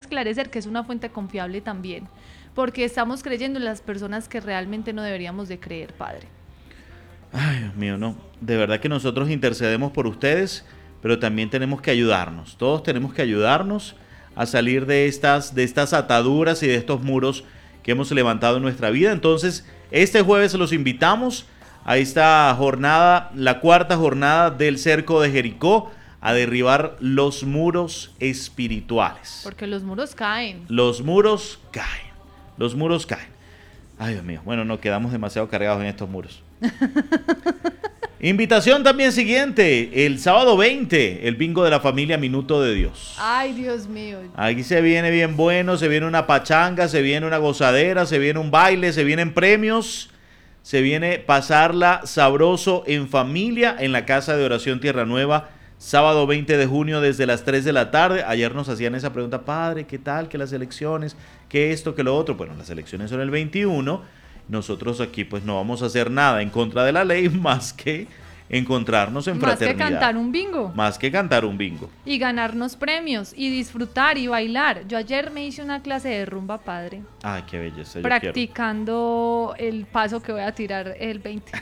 esclarecer que es una fuente confiable también, porque estamos creyendo en las personas que realmente no deberíamos de creer, Padre. Ay, Dios mío, no. De verdad que nosotros intercedemos por ustedes, pero también tenemos que ayudarnos. Todos tenemos que ayudarnos a salir de estas ataduras y de estos muros que hemos levantado en nuestra vida. Entonces, este jueves los invitamos a esta jornada, la cuarta jornada del cerco de Jericó, a derribar los muros espirituales. Porque los muros caen. Los muros caen. Los muros caen. Ay, Dios mío. Bueno, no, quedamos demasiado cargados en estos muros. Invitación también siguiente, el sábado 20, el bingo de la familia Minuto de Dios. Ay, Dios mío. Aquí se viene bien bueno, se viene una pachanga, se viene una gozadera, se viene un baile, se vienen premios, se viene pasarla sabroso en familia en la Casa de Oración Tierra Nueva, sábado 20 de junio desde las 3 de la tarde. Ayer nos hacían esa pregunta, padre, ¿qué tal? ¿Qué las elecciones? ¿Qué esto? ¿Qué lo otro? Bueno, las elecciones son el 21. Nosotros aquí pues no vamos a hacer nada en contra de la ley más que encontrarnos en fraternidad. Más que cantar un bingo. Más que cantar un bingo. Y ganarnos premios y disfrutar y bailar. Yo ayer me hice una clase de rumba, Padre. Ay, qué belleza. Practicando el paso que voy a tirar el 20.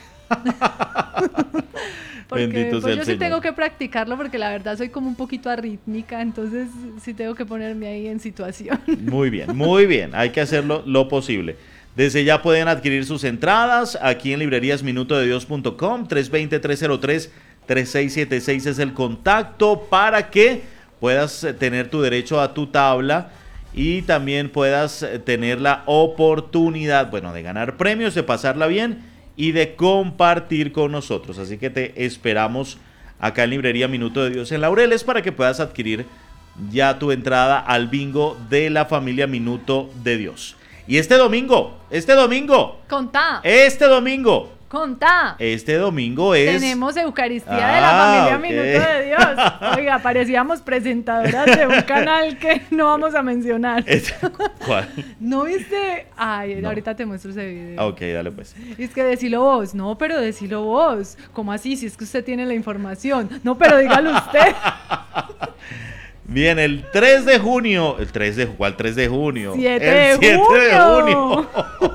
Porque Bendito sea el yo sí Señor. tengo que practicarlo porque la verdad soy como un poquito arrítmica, entonces sí tengo que ponerme ahí en situación. Muy bien, muy bien. Hay que hacerlo lo posible. Desde ya pueden adquirir sus entradas aquí en libreriasminutodedios.com. 320-303-3676 es el contacto para que puedas tener tu derecho a tu tabla y también puedas tener la oportunidad, bueno, de ganar premios, de pasarla bien y de compartir con nosotros. Así que te esperamos acá en Librería Minuto de Dios en Laureles para que puedas adquirir ya tu entrada al bingo de la familia Minuto de Dios. Y este domingo Contá. Este domingo es... Tenemos Eucaristía de la familia okay. Minuto de Dios. Oiga, parecíamos presentadoras de un canal que no vamos a mencionar. ¿Cuál? ¿No viste? Ay, No. Ahorita te muestro ese video. Ok, dale pues. Es que decilo vos. No, pero decilo vos. ¿Cómo así? Si es que usted tiene la información. No, pero dígalo usted. Bien, el 3 de junio. ¿Cuál 3 de junio? 7 el 7 de junio.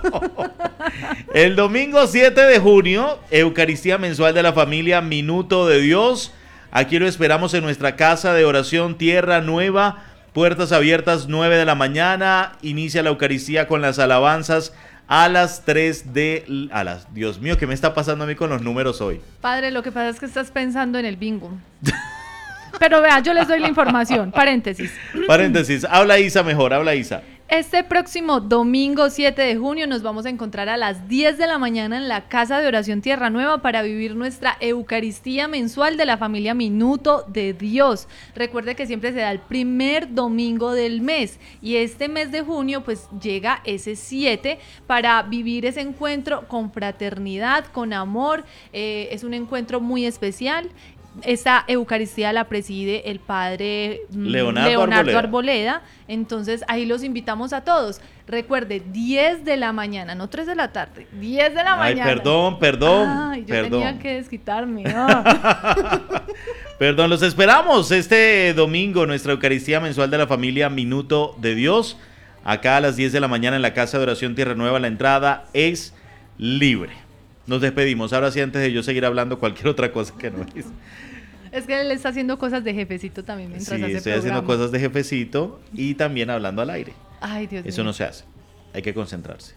El domingo 7 de junio, Eucaristía mensual de la familia Minuto de Dios. Aquí lo esperamos en nuestra Casa de Oración Tierra Nueva. Puertas abiertas 9 de la mañana. Inicia la Eucaristía con las alabanzas a las 3 de... Dios mío, ¿qué me está pasando a mí con los números hoy? Padre, lo que pasa es que estás pensando en el bingo. Pero vea, yo les doy la información. Paréntesis. Habla Isa mejor, habla Isa. Este próximo domingo 7 de junio nos vamos a encontrar a las 10 de la mañana en la Casa de Oración Tierra Nueva para vivir nuestra Eucaristía mensual de la familia Minuto de Dios. Recuerde que siempre se da el primer domingo del mes y este mes de junio pues llega ese 7 para vivir ese encuentro con fraternidad, con amor. Es un encuentro muy especial. Esta Eucaristía la preside el padre Leonardo Arboleda. Entonces ahí los invitamos a todos. Recuerde, 10 de la mañana, no 3 de la tarde, 10 de la mañana. Perdón. Ay, yo tenía que desquitarme. Perdón, los esperamos este domingo, nuestra Eucaristía mensual de la familia Minuto de Dios. Acá a las 10 de la mañana en la Casa de Oración Tierra Nueva, la entrada es libre. Nos despedimos. Ahora sí, antes de yo seguir hablando cualquier otra cosa que no es. Es que él está haciendo cosas de jefecito también mientras hace estoy programa. haciendo cosas de jefecito y también hablando al aire. Ay, Dios mío. Eso no se hace. Hay que concentrarse.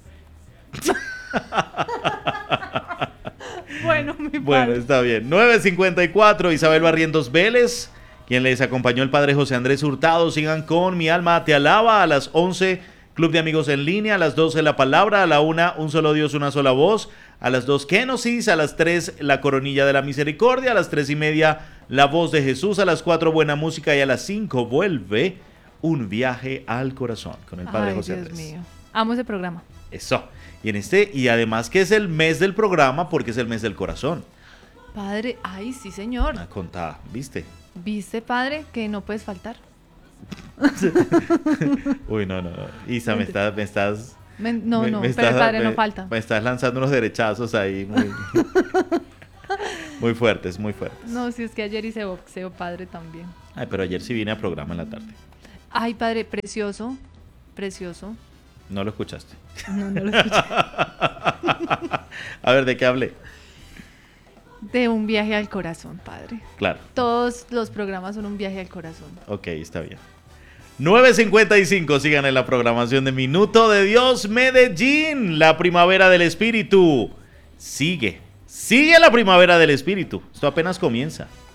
Bueno, está bien. 9:54, Isabel Barrientos Vélez, quien les acompañó el padre José Andrés Hurtado. Sigan con Mi Alma Te Alaba. A las 11, Club de Amigos en Línea. A las 12, La Palabra. A la 1, Un Solo Dios, Una Sola Voz. A las 2, Kenosis. A las 3, La Coronilla de la Misericordia. A las 3:30, La Voz de Jesús. A las 4, Buena Música. Y a las 5, vuelve Un Viaje al Corazón con el padre José Andrés. Dios mío. Amo ese programa. Eso. Y además que es el mes del programa porque es el mes del corazón. Padre, ay, sí, señor. Contá, ¿viste? ¿Viste, padre, que no puedes faltar? Uy, no. Isa, me estás... pero el padre no falta. Me estás lanzando unos derechazos ahí muy fuertes, muy fuertes. No, si es que ayer hice boxeo, padre, también. Ay, pero ayer sí vine a programa en la tarde. Ay, padre, precioso, precioso. No lo escuchaste. No, no lo escuché. A ver, ¿de qué hablé? De un viaje al corazón, padre. Claro. Todos los programas son un viaje al corazón. Ok, está bien. 9:55, sigan en la programación de Minuto de Dios Medellín, la primavera del espíritu. Sigue la primavera del espíritu. Esto apenas comienza.